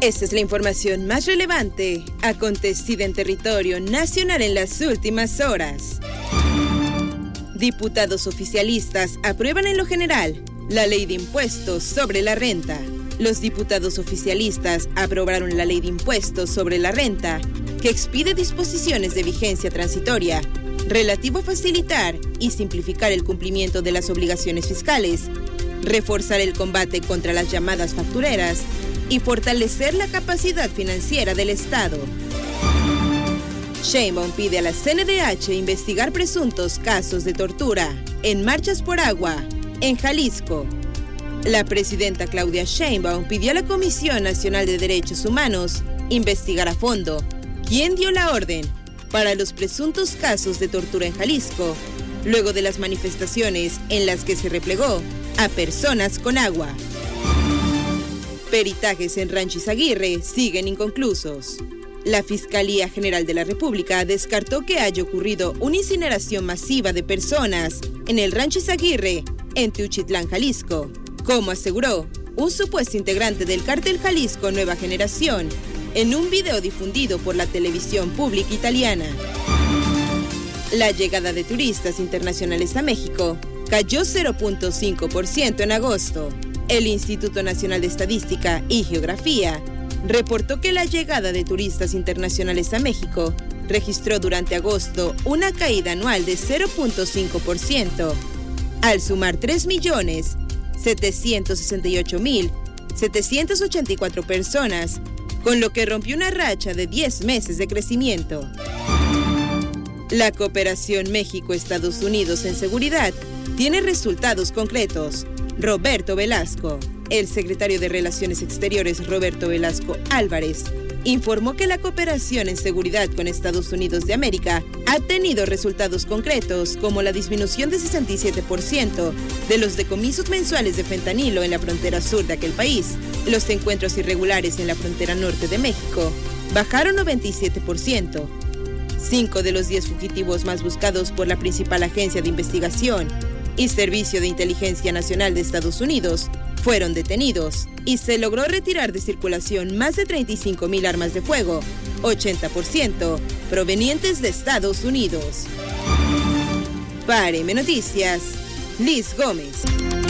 Esta es la información más relevante acontecida en territorio nacional en las últimas horas. Diputados oficialistas aprueban en lo general la ley de impuestos sobre la renta. Los diputados oficialistas aprobaron la ley de impuestos sobre la renta, que expide disposiciones de vigencia transitoria relativo a facilitar y simplificar el cumplimiento de las obligaciones fiscales, reforzar el combate contra las llamadas factureras y fortalecer la capacidad financiera del Estado. Sheinbaum pide a la CNDH investigar presuntos casos de tortura en marchas por agua en Jalisco. La presidenta Claudia Sheinbaum pidió a la Comisión Nacional de Derechos Humanos investigar a fondo quién dio la orden para los presuntos casos de tortura en Jalisco, luego de las manifestaciones en las que se replegó a personas con agua. Peritajes en Rancho Izaguirre siguen inconclusos. La Fiscalía General de la República descartó que haya ocurrido una incineración masiva de personas en el Rancho Izaguirre, en Teochitlán, Jalisco, como aseguró un supuesto integrante del cártel Jalisco Nueva Generación en un video difundido por la televisión pública italiana. La llegada de turistas internacionales a México cayó 0.5% en agosto. El Instituto Nacional de Estadística y Geografía reportó que la llegada de turistas internacionales a México registró durante agosto una caída anual de 0.5%, al sumar 3.768.784 personas, con lo que rompió una racha de 10 meses de crecimiento. La cooperación México-Estados Unidos en seguridad tiene resultados concretos. Roberto Velasco, el secretario de Relaciones Exteriores Roberto Velasco Álvarez, informó que la cooperación en seguridad con Estados Unidos de América ha tenido resultados concretos como la disminución de 67% de los decomisos mensuales de fentanilo en la frontera sur de aquel país. Los encuentros irregulares en la frontera norte de México bajaron 97%. 5 de los 10 fugitivos más buscados por la principal agencia de investigación y Servicio de Inteligencia Nacional de Estados Unidos fueron detenidos y se logró retirar de circulación más de 35,000 armas de fuego, 80% provenientes de Estados Unidos. Para M Noticias, Liz Gómez.